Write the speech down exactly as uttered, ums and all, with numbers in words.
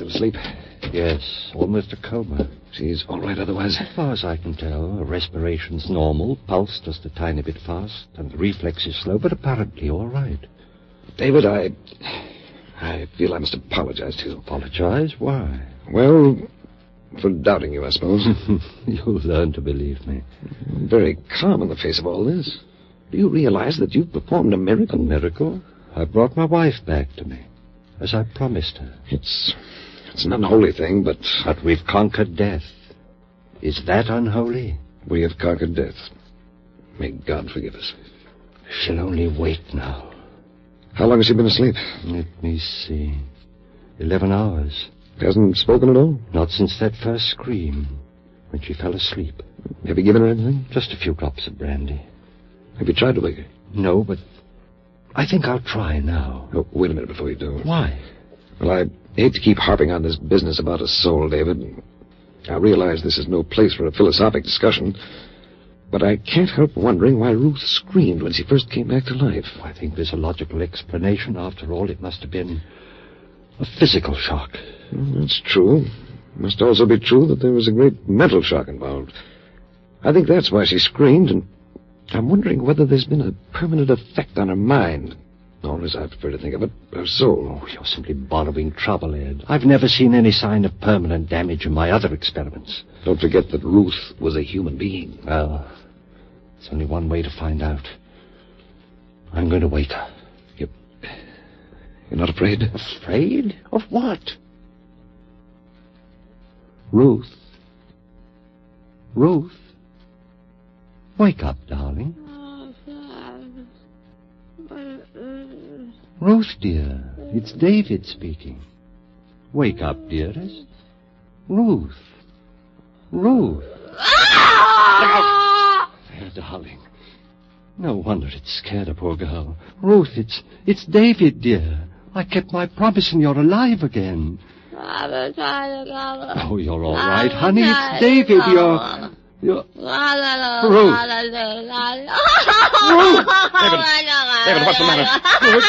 still asleep? Yes, almost a coma. She's all right otherwise? As far as I can tell, her respiration's normal, pulse just a tiny bit fast, and the reflex is slow, but apparently all right. David, I... I feel I must apologize to you. Apologize? Why? Well, for doubting you, I suppose. You'll learn to believe me. I'm very calm in the face of all this. Do you realize that you've performed a miracle? A miracle? I brought my wife back to me, as I promised her. It's... it's an unholy thing, but... But we've conquered death. Is that unholy? We have conquered death. May God forgive us. She'll only wait now. How long has she been asleep? Let me see. Eleven hours. Hasn't spoken at all? Not since that first scream, when she fell asleep. Have you given her anything? Just a few drops of brandy. Have you tried to wake her? No, but I think I'll try now. Oh, wait a minute before you do. Why? Well, I hate to keep harping on this business about a soul, David. I realize this is no place for a philosophic discussion, but I can't help wondering why Ruth screamed when she first came back to life. I think there's a logical explanation. After all, it must have been a physical shock. Well, that's true. It must also be true that there was a great mental shock involved. I think that's why she screamed, and I'm wondering whether there's been a permanent effect on her mind. Or, as I prefer to think of it, her soul. Oh, you're simply borrowing trouble, Ed. I've never seen any sign of permanent damage in my other experiments. Don't forget that Ruth was a human being. Well, there's only one way to find out. I'm going to wake her. You... You're not afraid? Afraid? Of what? Ruth. Ruth. Wake up, darling. Ruth, dear, it's David speaking. Wake up, dearest. Ruth. Ruth. There, darling. No wonder it scared a poor girl. Ruth, it's it's David, dear. I kept my promise and you're alive again. Oh, you're all right, honey. It's David. You're... You're... Ruth. Ruth. David, David, what's the matter? Ruth.